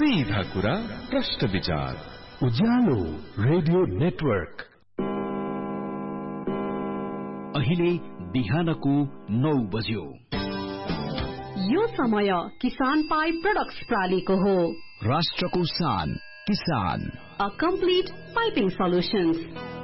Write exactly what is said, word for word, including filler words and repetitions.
सीधा कुरा प्रश्न विचार उज्यालो रेडियो नेटवर्क। अहिले बिहानको नौ बज्यो। यो समय किसान पाइप प्रोडक्ट्स प्रालीको हो। राष्ट्रको शान किसान, अ कम्प्लिट पाइपिङ सल्युशन्स।